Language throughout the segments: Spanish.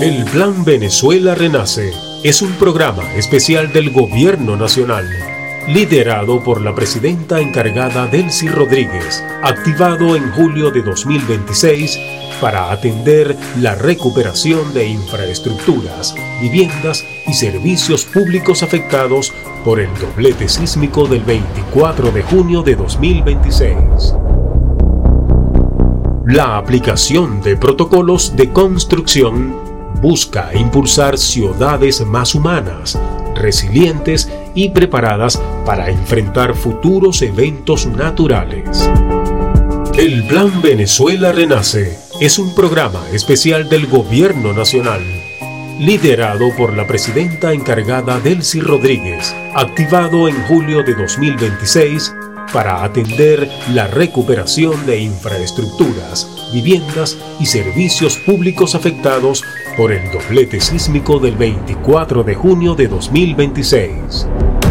El Plan Venezuela Renace es un programa especial del Gobierno Nacional, liderado por la presidenta encargada Delcy Rodríguez, activado en julio de 2026 para atender la recuperación de infraestructuras, viviendas y servicios públicos afectados por el doblete sísmico del 24 de junio de 2026. La aplicación de protocolos de construcción busca impulsar ciudades más humanas, resilientes y preparadas para enfrentar futuros eventos naturales. El Plan Venezuela Renace es un programa especial del Gobierno Nacional, liderado por la presidenta encargada Delcy Rodríguez, activado en julio de 2026 para atender la recuperación de infraestructuras, viviendas y servicios públicos afectados por el doblete sísmico del 24 de junio de 2026.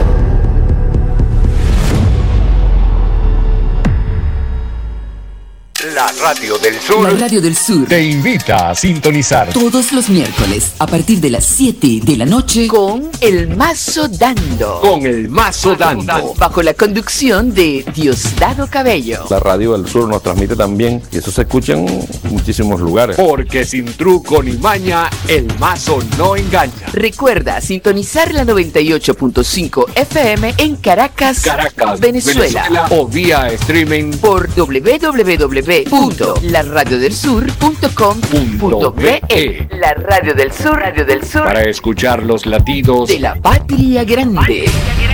La Radio del Sur. La Radio del Sur te invita a sintonizar todos los miércoles a partir de las 7 de la noche con El Mazo Dando. Con El Mazo Dando. Bajo la conducción de Diosdado Cabello. La Radio del Sur nos transmite también y eso se escucha en muchísimos lugares. Porque sin truco ni maña, El Mazo no engaña. Recuerda sintonizar la 98.5 FM en Caracas, Venezuela. O vía streaming por www.laradiodelsur.com.be. La Radio del Sur, Radio del Sur. Para escuchar los latidos de la patria grande.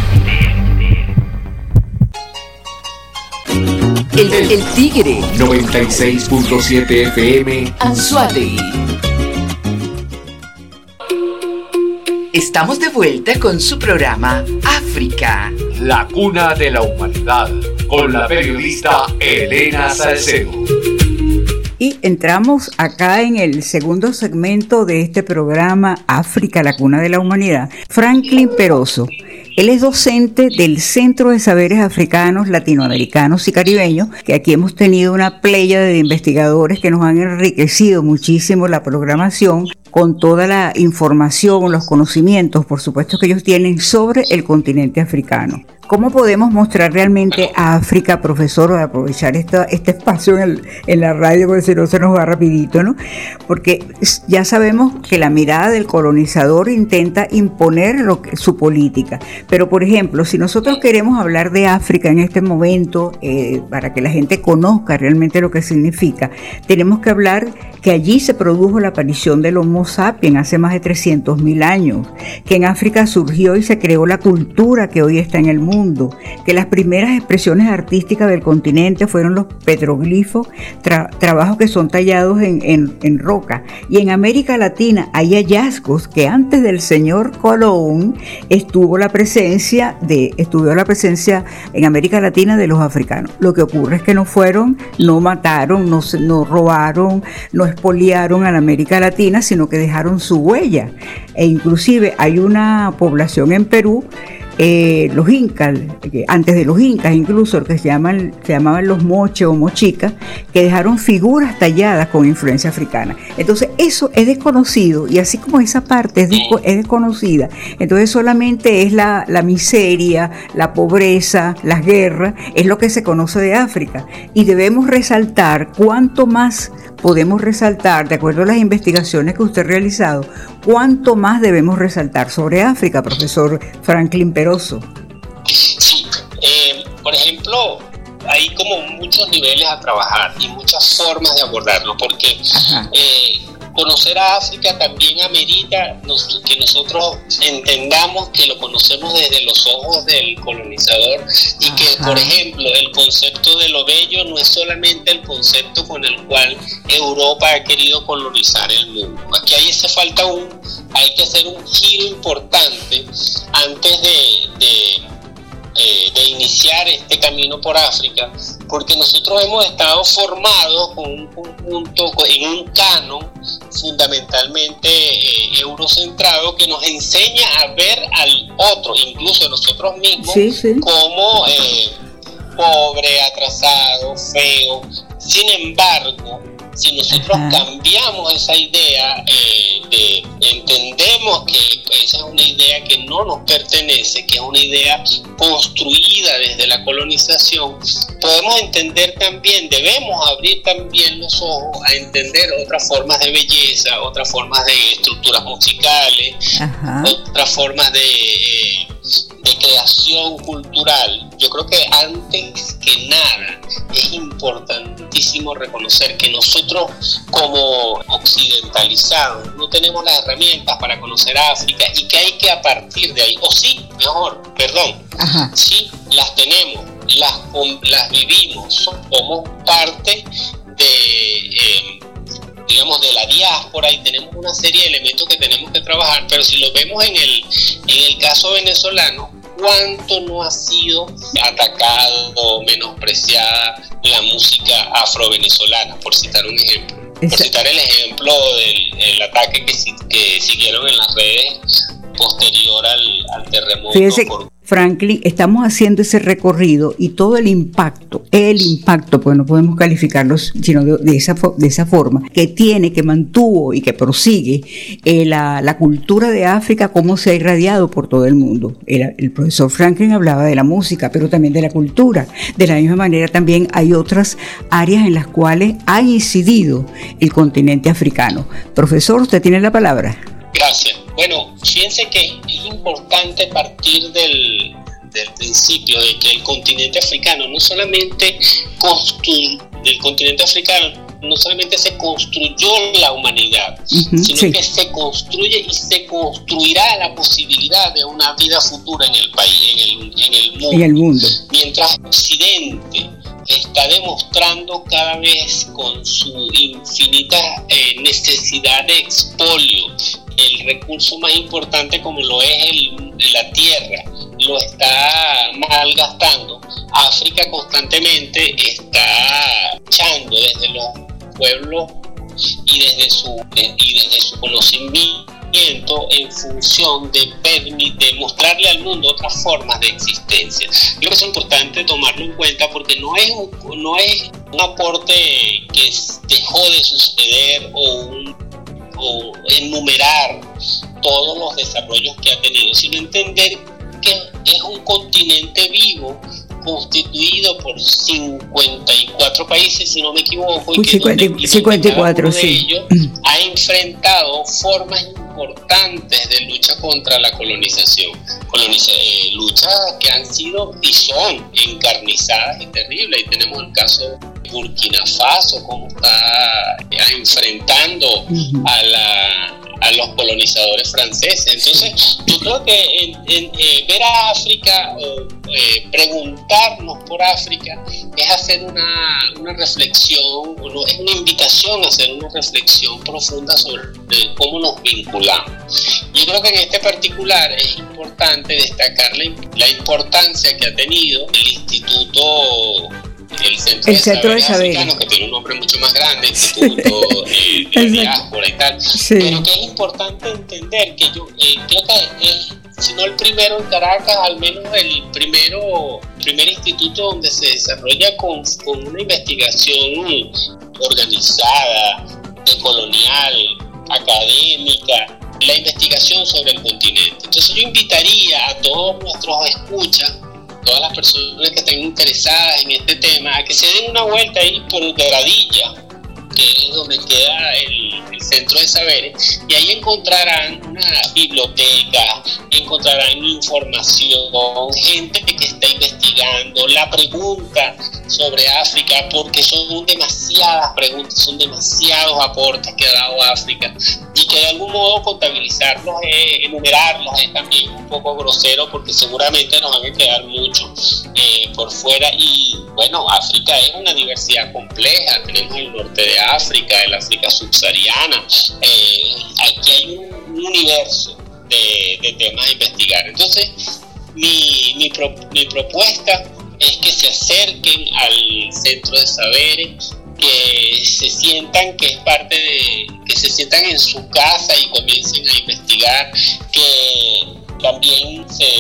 El Tigre. 96.7 FM. Anzoátegui. Estamos de vuelta con su programa África, la cuna de la humanidad, con la periodista Elena Salcedo. Y entramos acá en el segundo segmento de este programa África, la cuna de la humanidad. Franklin Peroso. Él es docente del Centro de Saberes Africanos, Latinoamericanos y Caribeños, que aquí hemos tenido una pléyade de investigadores que nos han enriquecido muchísimo la programación con toda la información, los conocimientos, por supuesto, que ellos tienen sobre el continente africano. ¿Cómo podemos mostrar realmente a África, profesor, o aprovechar este espacio en la radio, porque si no se nos va rapidito, ¿no? Porque ya sabemos que la mirada del colonizador intenta imponer su política. Pero, por ejemplo, si nosotros queremos hablar de África en este momento, para que la gente conozca realmente lo que significa, tenemos que hablar que allí se produjo la aparición del Homo sapiens hace más de 300.000 años, que en África surgió y se creó la cultura que hoy está en el mundo, que las primeras expresiones artísticas del continente fueron los petroglifos, trabajos que son tallados en roca. Y en América Latina hay hallazgos que antes del señor Colón estuvo la presencia en América Latina de los africanos. Lo que ocurre es que no mataron, no robaron, no expoliaron a la América Latina, sino que dejaron su huella. E inclusive hay una población en Perú, los incas, antes de los incas incluso, que se llamaban los moche o mochicas, que dejaron figuras talladas con influencia africana. Entonces eso es desconocido, y así como esa parte es desconocida, entonces solamente es la miseria, la pobreza, las guerras, es lo que se conoce de África, y debemos resaltar cuánto más podemos resaltar, de acuerdo a las investigaciones que usted ha realizado, cuánto más debemos resaltar sobre África, profesor Franklin Peroso. Sí, por ejemplo, hay como muchos niveles a trabajar y muchas formas de abordarlo, porque conocer a África también amerita que nosotros entendamos que lo conocemos desde los ojos del colonizador y que, por ejemplo, el concepto de lo bello no es solamente el concepto con el cual Europa ha querido colonizar el mundo. Aquí hay que hacer un giro importante antes de iniciar este camino por África, porque nosotros hemos estado formados con un conjunto, en un canon fundamentalmente eurocentrado, que nos enseña a ver al otro, incluso nosotros mismos, como pobre, atrasado, feo. Sin embargo, si nosotros cambiamos esa idea de esa es una idea que no nos pertenece, que es una idea construida desde la colonización, podemos entender también, debemos abrir también los ojos a entender otras formas de belleza, otras formas de estructuras musicales, otras formas de creación cultural. Yo creo que antes que nada es importantísimo reconocer que nosotros como occidentalizados no tenemos las herramientas para conocer África y que hay que a partir de ahí, sí las tenemos, las vivimos, somos parte de la diáspora y tenemos una serie de elementos que tenemos que trabajar, pero si lo vemos en el caso venezolano, ¿cuánto no ha sido atacado o menospreciada la música afro-venezolana? Por citar un ejemplo. Por citar el ejemplo del ataque que siguieron en las redes posterior al terremoto. Fíjese, Franklin, estamos haciendo ese recorrido y todo el impacto, pues no podemos calificarlo sino de esa forma, que mantuvo y que prosigue la cultura de África, cómo se ha irradiado por todo el mundo. El profesor Franklin hablaba de la música, pero también de la cultura. De la misma manera también hay otras áreas en las cuales ha incidido el continente africano. Profesor, usted tiene la palabra. Gracias. Bueno, fíjense que es importante partir del principio de que el continente africano no solamente se construyó la humanidad, sino que se construye y se construirá la posibilidad de una vida futura en el país, en el mundo. Mientras Occidente está demostrando cada vez con su infinita necesidad de expolio el recurso más importante como lo es la tierra, lo está malgastando. África constantemente está luchando desde los pueblos y desde su conocimiento en función de mostrarle al mundo otras formas de existencia. Creo que es importante tomarlo en cuenta porque no es un aporte que dejó de suceder o enumerar todos los desarrollos que ha tenido, sino entender que es un continente vivo constituido por 54 países, si no me equivoco, y que 54, sí. Ellos ha enfrentado formas importantes de lucha contra la colonización, luchas que han sido y son encarnizadas y terribles, y tenemos el caso de Burkina Faso, como está enfrentando a los colonizadores franceses. Entonces yo creo que ver a África o preguntarnos por África es hacer una reflexión, es una invitación a hacer una reflexión profunda sobre cómo nos vinculamos. Yo creo que en este particular es importante destacar la importancia que ha tenido el Instituto, el Centro de Saberes Africanos, que tiene un nombre mucho más grande, Instituto de Diáspora y tal, pero que es importante entender que yo creo que es, si no el primero en Caracas, al menos el primer instituto donde se desarrolla con una investigación organizada, decolonial, académica, la investigación sobre el continente. Entonces yo invitaría a todos nuestros escuchas, todas las personas que estén interesadas en este tema, a que se den una vuelta ahí por Gradilla, que es donde queda el Centro de Saberes, y ahí encontrarán una biblioteca, encontrarán información, gente que está investigando, la pregunta sobre África, porque son demasiadas preguntas, son demasiados aportes que ha dado África, y que de algún modo contabilizarlos, enumerarlos es también un poco grosero, porque seguramente nos van a quedar muchos por fuera. Y bueno, África es una diversidad compleja, tenemos el norte de África, el África subsahariana, aquí hay un universo de temas a investigar. Entonces mi propuesta es que se acerquen al Centro de Saberes, que se sientan que es parte que se sientan en su casa y comiencen a investigar, que también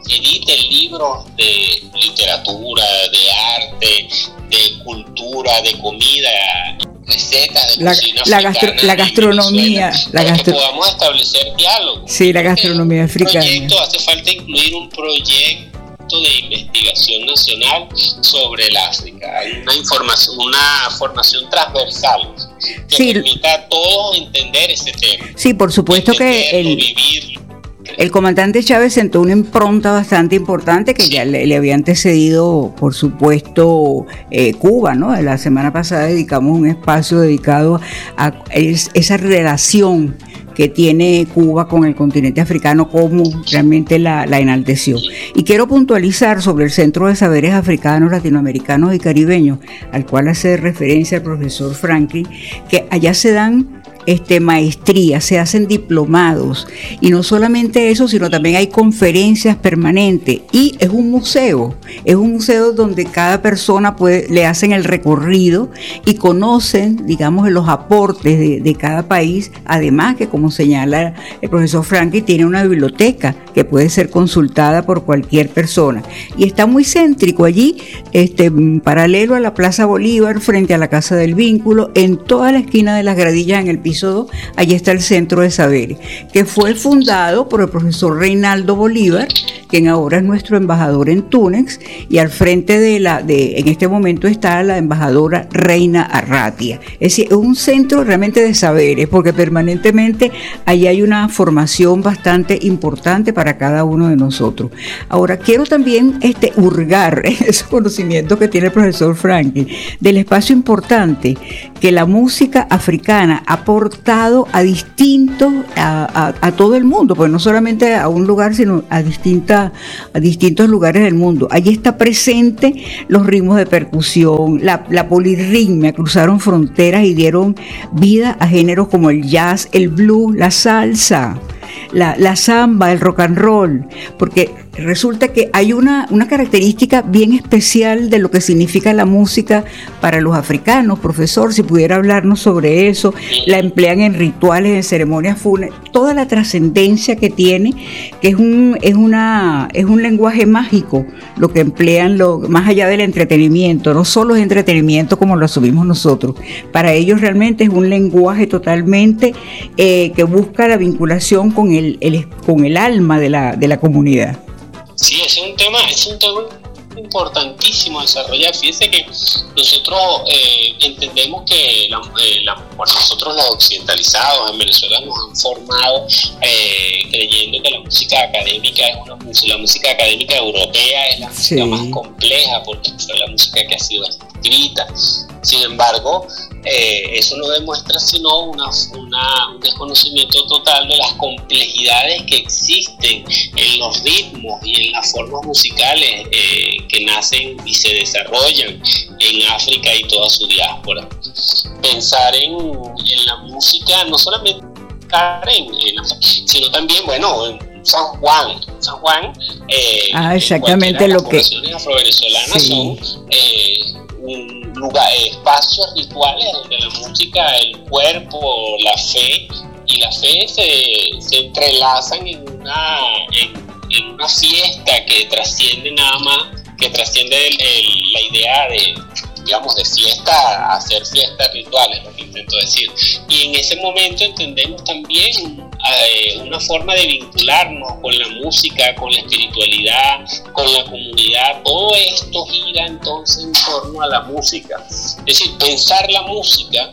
editen libros de literatura, de arte, de cultura, de comida, recetas de cocina africana, la gastronomía, para que podamos establecer diálogo. Sí, la gastronomía africana. Hace falta incluir un proyecto de investigación nacional sobre el África. Hay una formación transversal que permita a todos entender ese tema. Sí, por supuesto que el comandante Chávez sentó una impronta bastante importante que ya le había antecedido, por supuesto, Cuba, ¿no? La semana pasada dedicamos un espacio dedicado a esa relación que tiene Cuba con el continente africano, cómo realmente la enalteció. Y quiero puntualizar sobre el Centro de Saberes Africanos, Latinoamericanos y Caribeños, al cual hace referencia el profesor Franklin, que allá se dan maestrías, se hacen diplomados, y no solamente eso, sino también hay conferencias permanentes, y es un museo donde cada persona le hacen el recorrido y conocen, digamos, los aportes de cada país, además que, como señala el profesor Franklin, tiene una biblioteca que puede ser consultada por cualquier persona, y está muy céntrico allí, paralelo a la Plaza Bolívar, frente a la Casa del Vínculo, en toda la esquina de las gradillas, en el piso 2, allí está el Centro de Saberes, que fue fundado por el profesor Reinaldo Bolívar, quien ahora es nuestro embajador en Túnez, y al frente en este momento está la embajadora Reina Arratia. Es decir, es un centro realmente de saberes, porque permanentemente allí hay una formación bastante importante para cada uno de nosotros. Ahora, quiero también hurgar esos conocimientos que tiene el profesor Franklin, del espacio importante que la música africana ha aportado a todo el mundo, pues no solamente a un lugar, sino a distintos lugares del mundo. Allí está presente los ritmos de percusión, la polirritmia, cruzaron fronteras y dieron vida a géneros como el jazz, el blues, la salsa, la samba, el rock and roll, porque resulta que hay una característica bien especial de lo que significa la música para los africanos. Profesor, si pudiera hablarnos sobre eso. La emplean en rituales, en ceremonias fúnebres, toda la trascendencia que tiene, que es un lenguaje mágico lo que emplean, más allá del entretenimiento. No solo es entretenimiento como lo asumimos nosotros, para ellos realmente es un lenguaje totalmente que busca la vinculación con el alma de la comunidad. Sí, es un tema importantísimo a desarrollar. Fíjense que nosotros entendemos que nosotros los occidentalizados en Venezuela nos han formado creyendo que la música académica la música académica europea es la música más compleja, porque fue la música que ha sido escrita. Sin embargo, eso no demuestra sino un desconocimiento total de las complejidades que existen en los ritmos y en las formas musicales que nacen y se desarrollan en África y toda su diáspora. Pensar en la música no solamente en África, sino también, en San Juan, exactamente lo que... Las poblaciones afrovenezolanas son espacios rituales donde la música, el cuerpo, la fe se entrelazan en una fiesta que trasciende la idea de fiesta a hacer fiestas rituales, lo que intento decir. Y en ese momento entendemos también una forma de vincularnos con la música, con la espiritualidad, con la comunidad. Todo esto gira entonces en torno a la música. Es decir, pensar la música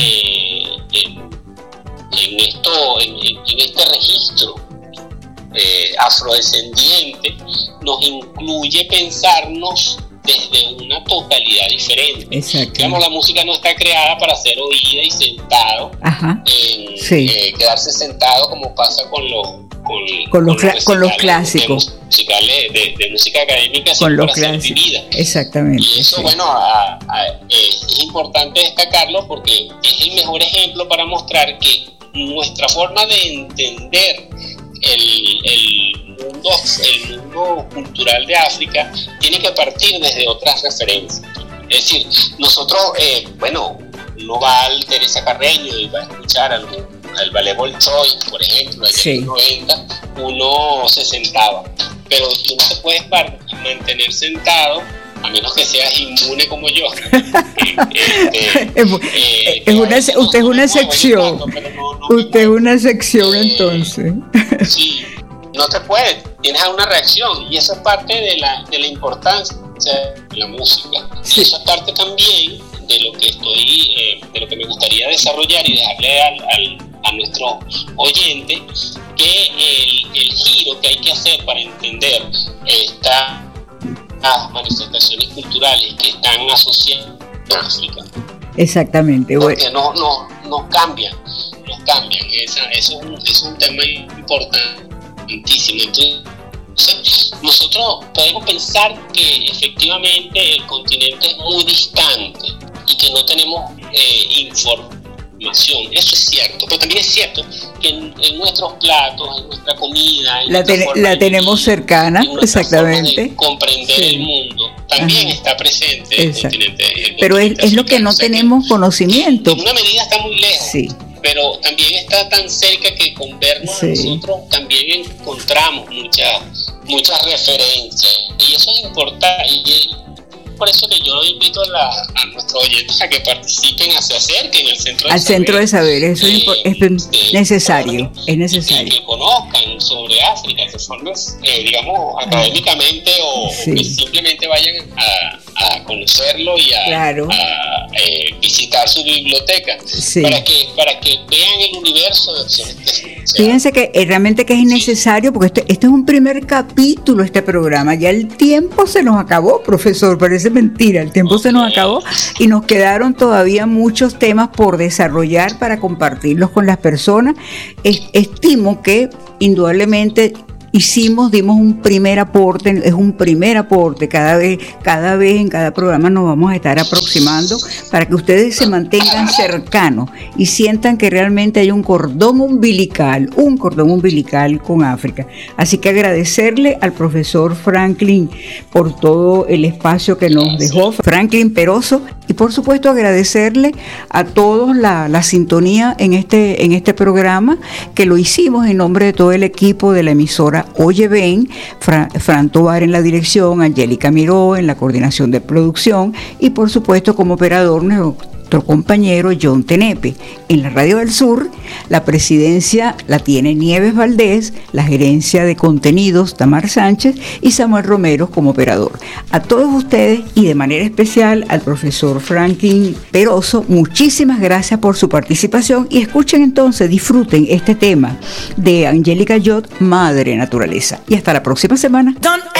en este registro afrodescendiente nos incluye pensarnos desde una totalidad diferente. Exacto. Digamos, la música no está creada para ser oída y sentado, quedarse sentado como pasa con los clásicos musicales de música académica, con los para ser vivida. Exactamente. Y eso, es importante destacarlo porque es el mejor ejemplo para mostrar que nuestra forma de entender el mundo cultural de África tiene que partir desde otras referencias. Es decir, nosotros, uno va al Teresa Carreño y va a escuchar al ballet Bolshoi, por ejemplo, allá en los 90, uno se sentaba. pero tú no te puedes mantener sentado a menos que seas inmune como yo. Usted es una excepción. Usted es una excepción entonces. Sí, no te puedes, tienes una reacción, y eso es parte de la importancia de la música. Sí. Y eso es parte también de lo que de lo que me gustaría desarrollar y dejarle a nuestros oyentes, que el giro que hay que hacer para entender estas manifestaciones culturales que están asociadas a África. Exactamente. Porque no cambian. Eso es un tema importantísimo. Entonces, nosotros podemos pensar que efectivamente el continente es muy distante y que no tenemos información. Eso es cierto, pero también es cierto que en nuestros platos, en nuestra comida, la tenemos cercana, exactamente. De comprender el mundo también está presente el continente. Pero es lo que no tenemos conocimiento. En una medida está muy lejos. Sí. Pero también está tan cerca que con vernos nosotros también encontramos muchas referencias, y eso es importante. Por eso que yo invito a nuestros oyentes a que participen, se acerquen al Centro de Saber. Eso es necesario, es necesario. Que conozcan sobre África, que formen, digamos, académicamente o que simplemente vayan a conocerlo y a visitar su biblioteca, para que vean el universo de opciones. Fíjense que realmente que es necesario, porque este es un primer capítulo, este programa. Ya el tiempo se nos acabó, profesor, parece mentira, el tiempo se nos acabó y nos quedaron todavía muchos temas por desarrollar para compartirlos con las personas. Estimo que indudablemente dimos un primer aporte, es un primer aporte. Cada vez en cada programa nos vamos a estar aproximando para que ustedes se mantengan cercanos y sientan que realmente hay un cordón umbilical con África. Así que agradecerle al profesor Franklin por todo el espacio que nos dejó, Franklin Peroso, y por supuesto agradecerle a todos la sintonía en este programa, que lo hicimos en nombre de todo el equipo de la emisora Oye Ven, Fran Tovar en la dirección, Angélica Miró en la coordinación de producción, y por supuesto como operador nuestro compañero John Tenepe. En la Radio del Sur, la presidencia la tiene Nieves Valdés, la gerencia de contenidos Tamar Sánchez y Samuel Romero como operador. A todos ustedes y de manera especial al profesor Franklin Peroso, muchísimas gracias por su participación, y escuchen entonces, disfruten este tema de Angélica Jot, Madre Naturaleza. Y hasta la próxima semana.